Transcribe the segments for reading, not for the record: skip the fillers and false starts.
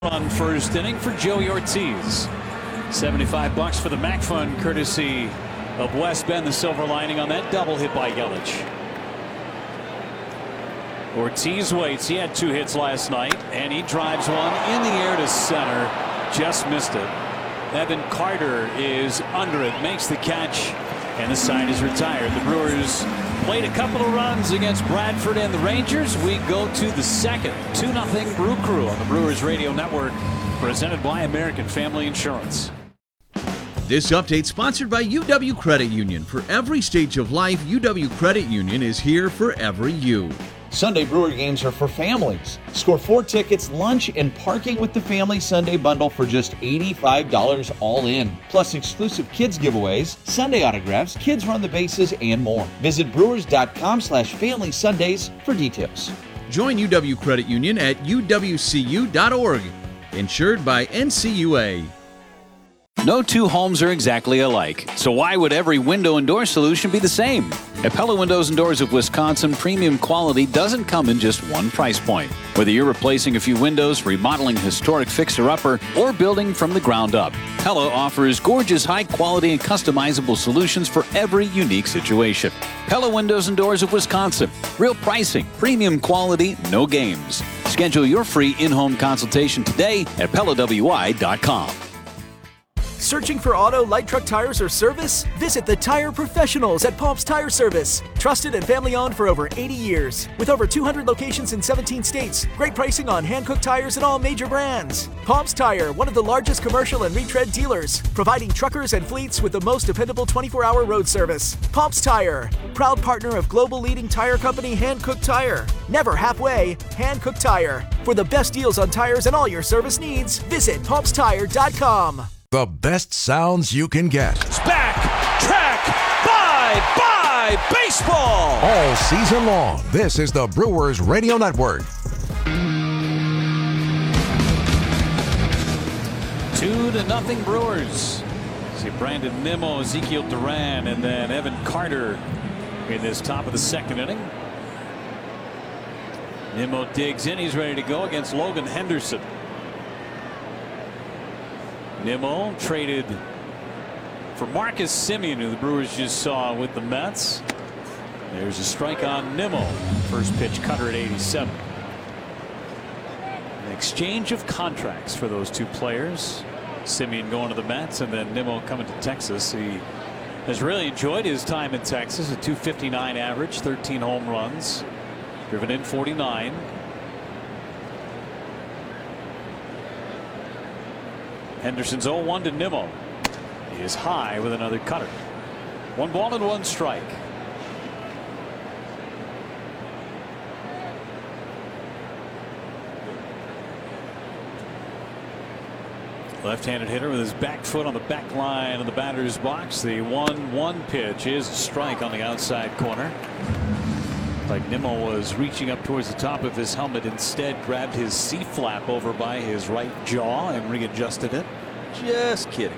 On first inning for Joey Ortiz. $75 for the Mac Fund, courtesy of West Bend, the silver lining on that double hit by Yelich. Ortiz waits. He had 2 hits last night, and he drives one in the air to center. Just missed it. Evan Carter is under it, makes the catch, and the side is retired. The Brewers played a couple of runs against Bradford and the Rangers. We go to the second. 2-0 Brew Crew on the Brewers Radio Network, presented by American Family Insurance. This update sponsored by UW Credit Union. For every stage of life, UW Credit Union is here for every you. Sunday Brewer games are for families. Score 4 tickets, lunch, and parking with the Family Sunday Bundle for just $85 all in. Plus exclusive kids giveaways, Sunday autographs, kids run the bases, and more. Visit brewers.com/Family Sundays for details. Join UW Credit Union at uwcu.org. Insured by NCUA. No two homes are exactly alike, so why would every window and door solution be the same? At Pella Windows and Doors of Wisconsin, premium quality doesn't come in just one price point. Whether you're replacing a few windows, remodeling a historic fixer-upper, or building from the ground up, Pella offers gorgeous, high-quality, and customizable solutions for every unique situation. Pella Windows and Doors of Wisconsin. Real pricing, premium quality, no games. Schedule your free in-home consultation today at PellaWI.com. Searching for auto, light truck tires or service? Visit the Tire Professionals at Paul's Tire Service. Trusted and family owned for over 80 years. With over 200 locations in 17 states. Great pricing on hand-cooked tires and all major brands. Paul's Tire, one of the largest commercial and retread dealers. Providing truckers and fleets with the most dependable 24-hour road service. Paul's Tire, proud partner of global leading tire company Hankook Tire. Never halfway, Hankook Tire. For the best deals on tires and all your service needs, visit PaulsTire.com. The best sounds you can get. It's back, track, bye, baseball. All season long, this is the Brewers Radio Network. 2-0 Brewers. See Brandon Nimmo, Ezekiel Duran, and then Evan Carter in this top of the second inning. Nimmo digs in. He's ready to go against Logan Henderson. Nimmo traded for Marcus Semien, who the Brewers just saw with the Mets. There's a strike on Nimmo. First pitch cutter at 87. An exchange of contracts for those two players. Semien going to the Mets and then Nimmo coming to Texas. He has really enjoyed his time in Texas. A .259 average, 13 home runs, driven in 49. Henderson's 0-1 to Nimmo. He is high with another cutter. 1 ball and 1 strike. Left-handed hitter with his back foot on the back line of the batter's box. The 1-1 pitch is a strike on the outside corner. Like Nimmo was reaching up towards the top of his helmet, instead grabbed his C-flap over by his right jaw and readjusted it. Just kidding.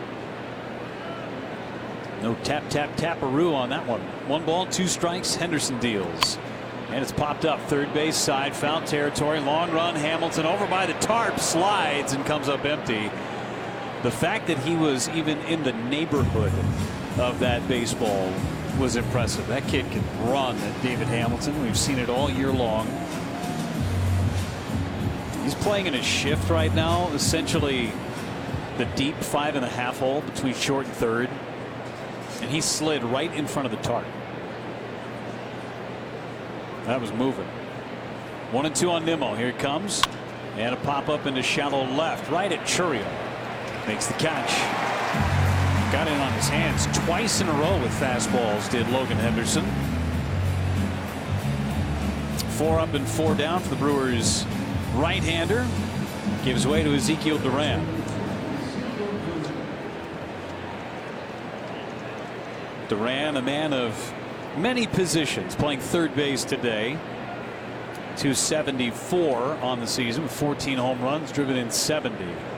No tap-tap-taparoo on that one. 1 ball, 2 strikes. Henderson deals. And it's popped up. Third base side, foul territory. Long run. Hamilton over by the tarp, slides and comes up empty. The fact that he was even in the neighborhood of that baseball was impressive. That kid can run, David Hamilton. We've seen it all year long. He's playing in a shift right now, essentially the deep 5.5 hole between short and third, and he slid right in front of the target. That was moving. 1-2 on Nimmo. Here it comes, and a pop up into shallow left, right at Chourio. Makes the catch. Got in on his hands twice in a row with fastballs, did Logan Henderson. 4 up and 4 down for the Brewers right-hander. Gives way to Ezekiel Duran. Duran, a man of many positions, playing third base today. .274 on the season with 14 home runs, driven in 70.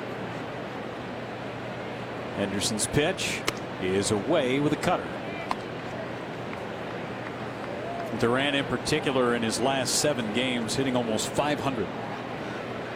Henderson's pitch is away with a cutter. Duran in particular in his last 7 games hitting almost .500.